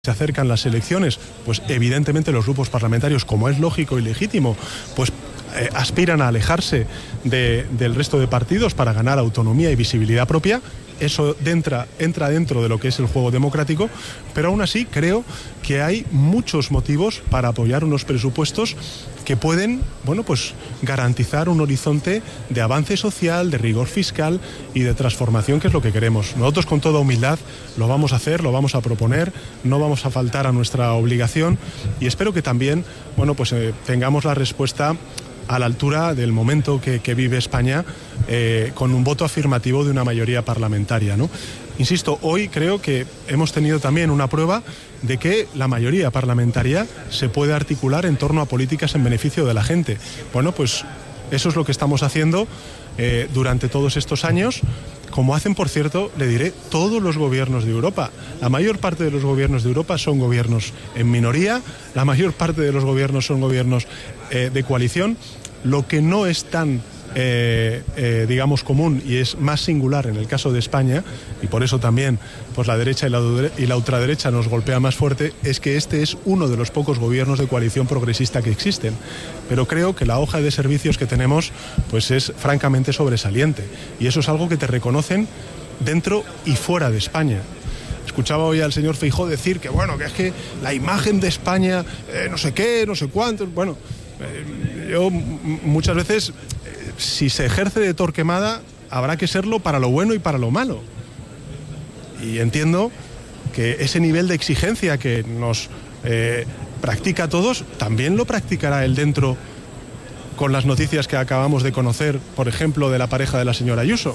Se acercan las elecciones, pues evidentemente los grupos parlamentarios, como es lógico y legítimo, pues aspiran a alejarse del resto de partidos para ganar autonomía y visibilidad propia. Eso entra dentro de lo que es el juego democrático, pero aún así creo que hay muchos motivos para apoyar unos presupuestos que pueden, bueno, pues garantizar un horizonte de avance social, de rigor fiscal y de transformación, que es lo que queremos. Nosotros, con toda humildad, lo vamos a hacer, lo vamos a proponer, no vamos a faltar a nuestra obligación y espero que también, bueno, pues tengamos la respuesta a la altura del momento que vive España, con un voto afirmativo de una mayoría parlamentaria, ¿no? Insisto, hoy creo que hemos tenido también una prueba de que la mayoría parlamentaria se puede articular en torno a políticas en beneficio de la gente. Bueno, pues eso es lo que estamos haciendo durante todos estos años, como hacen, por cierto, le diré, todos los gobiernos de Europa. La mayor parte de los gobiernos de Europa son gobiernos en minoría, la mayor parte de los gobiernos son gobiernos de coalición. Lo que no es tan digamos común y es más singular en el caso de España, y por eso también pues la derecha y la ultraderecha nos golpea más fuerte, es que este es uno de los pocos gobiernos de coalición progresista que existen. Pero creo que la hoja de servicios que tenemos pues es francamente sobresaliente, y eso es algo que te reconocen dentro y fuera de España. Escuchaba hoy al señor Feijóo decir que bueno, que es que la imagen de España no sé qué, no sé cuánto. Bueno, yo muchas veces, si se ejerce de Torquemada, habrá que serlo para lo bueno y para lo malo. Y entiendo que ese nivel de exigencia que nos practica a todos, también lo practicará él dentro, con las noticias que acabamos de conocer, por ejemplo, de la pareja de la señora Ayuso.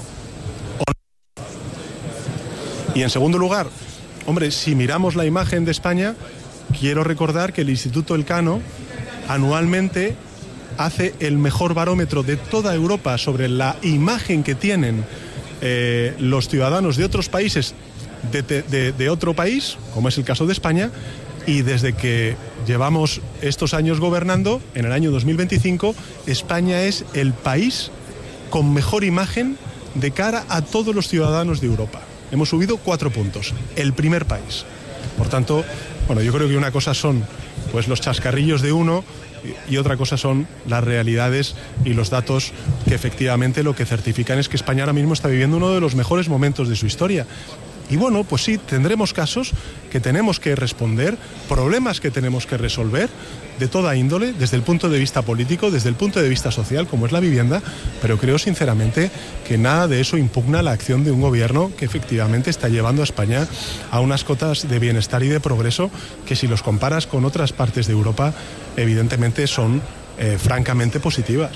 Y en segundo lugar, hombre, si miramos la imagen de España, quiero recordar que el Instituto Elcano anualmente hace el mejor barómetro de toda Europa sobre la imagen que tienen los ciudadanos de otros países, de otro país, como es el caso de España, y desde que llevamos estos años gobernando, en el año 2025, España es el país con mejor imagen de cara a todos los ciudadanos de Europa. Hemos subido 4 puntos, el primer país. Por tanto, bueno, yo creo que una cosa son pues los chascarrillos de uno y otra cosa son las realidades y los datos que efectivamente lo que certifican es que España ahora mismo está viviendo uno de los mejores momentos de su historia. Y bueno, pues sí, tendremos casos que tenemos que responder, problemas que tenemos que resolver de toda índole, desde el punto de vista político, desde el punto de vista social, como es la vivienda, pero creo sinceramente que nada de eso impugna la acción de un gobierno que efectivamente está llevando a España a unas cotas de bienestar y de progreso que, si los comparas con otras partes de Europa, evidentemente son francamente positivas.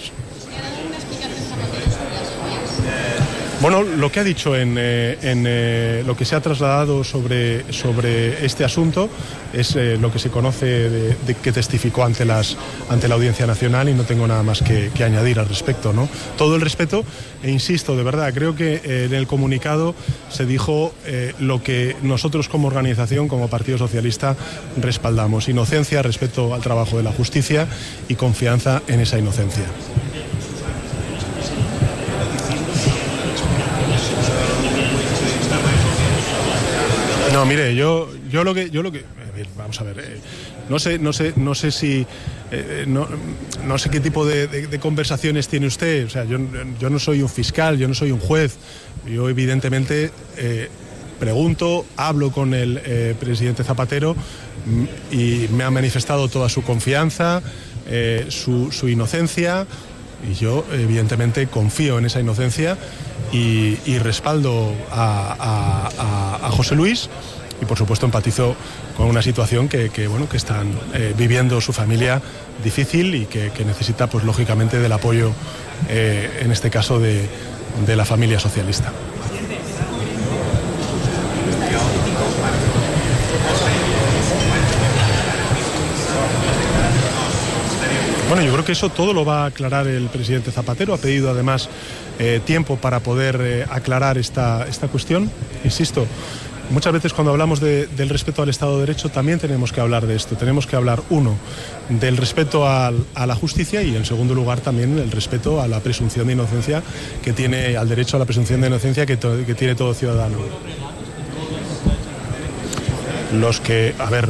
Bueno, lo que ha dicho en lo que se ha trasladado sobre este asunto es lo que se conoce de que testificó ante la Audiencia Nacional, y no tengo nada más que añadir al respecto, ¿no? Todo el respeto, e insisto, de verdad, creo que en el comunicado se dijo lo que nosotros como organización, como Partido Socialista, respaldamos: inocencia, respeto al trabajo de la justicia y confianza en esa inocencia. No, mire, yo lo que vamos a ver, no sé si no sé qué tipo de conversaciones tiene usted. O sea, yo no soy un fiscal, yo no soy un juez. Yo evidentemente pregunto, hablo con el presidente Zapatero y me ha manifestado toda su confianza, su inocencia, y yo evidentemente confío en esa inocencia y respaldo a José Luis, y por supuesto empatizo con una situación que están viviendo su familia difícil y que necesita, pues lógicamente, del apoyo en este caso de la familia socialista. Bueno, yo creo que eso todo lo va a aclarar el presidente Zapatero. Ha pedido además tiempo para poder aclarar esta cuestión. Insisto, muchas veces cuando hablamos del respeto al Estado de Derecho también tenemos que hablar de esto. Tenemos que hablar, uno, del respeto a la justicia, y en segundo lugar también el respeto a la presunción de inocencia que tiene, al derecho a la presunción de inocencia que tiene todo ciudadano. los que, a ver,